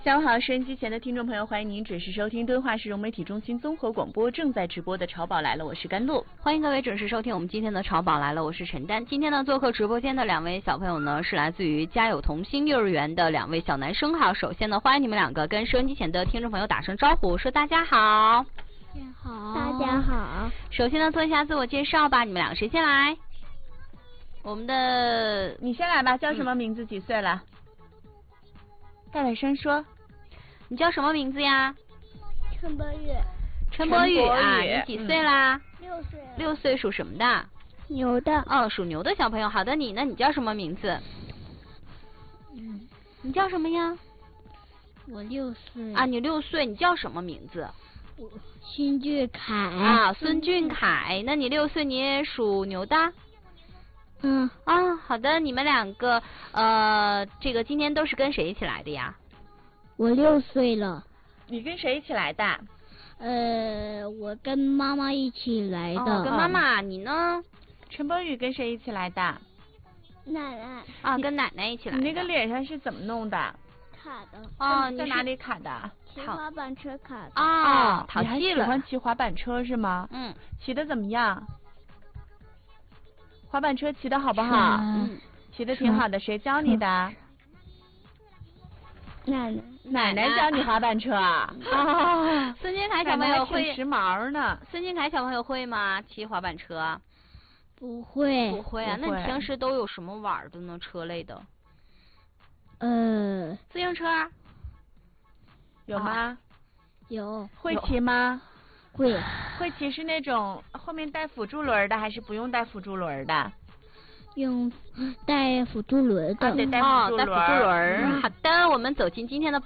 下午好，收音机前的听众朋友，欢迎您准时收听敦化市融媒体中心综合广播正在直播的《潮宝来了》，我是甘露。 欢迎各位准时收听我们今天的《潮宝来了》，我是陈丹。今天呢，做客直播间的两位小朋友呢，是来自于家有童心幼儿园的两位小男生哈。首先呢，欢迎你们两个跟收音机前的听众朋友打声招呼，说大家好。 大家好。 首先呢，做一下自我介绍吧，你们两个谁先来？我们的你先来吧，叫什么名字？几岁了？大点声说。 你叫什么名字呀？ 陈博宇。 陈博宇啊，你几岁啦 ？6岁了。 6岁，属什么的？ 牛的。 哦，属牛的小朋友。好的，你呢？你叫什么名字？你叫什么呀？ 我6岁。 啊，你6岁，你叫什么名字？ 孙俊凯。 啊，孙俊凯。那你6岁，你也属牛的？好的，你们两个这个今天都是跟谁一起来的呀？ 我6岁了。 你跟谁一起来的？ 我跟妈妈一起来的。 跟妈妈，你呢？ 陈博宇跟谁一起来的？ 奶奶。 啊，跟奶奶一起来的。 你那个脸上是怎么弄的？ 卡的。 哦，在哪里卡的？ 骑滑板车卡的。 啊，淘气了。 你还喜欢骑滑板车是吗？骑的怎么样？滑板车骑的好不好？骑的挺好的。谁教你的？奶奶教你滑板车啊？ 孙俊凯小朋友会时髦呢。 孙俊凯小朋友会吗？骑滑板车？ 不会。 不会啊？那你平时都有什么玩的呢？车类的？自行车？ 有吗？ 有。 会骑吗？ 会。 会骑是那种后面带辅助轮的，还是不用带辅助轮的？ 用带辅助轮的。 得带辅助轮。 好的，我们走进今天的